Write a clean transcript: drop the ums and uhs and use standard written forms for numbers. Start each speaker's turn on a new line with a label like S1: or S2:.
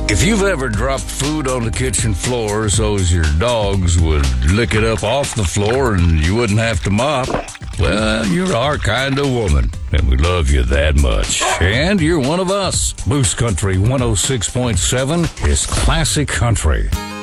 S1: If you've ever dropped food on the kitchen floor so's your dogs would lick it up off the floor and you wouldn't have to mop, well, you're our kind of woman, and we love you that much. And you're one of us. Moose Country 106.7 is classic country.